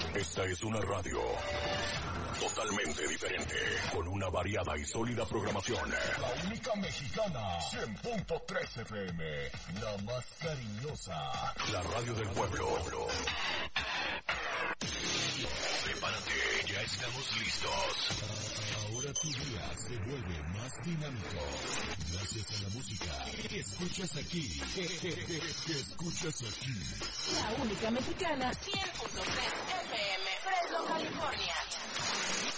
Esta es una radio totalmente diferente, con una variada y sólida programación. La única mexicana, 100.3 FM, la más cariñosa. La radio del pueblo. Prepárate, ya estamos listos. Ahora tu día se vuelve más dinámico. Gracias a la música que escuchas aquí. Que escuchas aquí. La única mexicana, 100.3 FM, Fresno, California.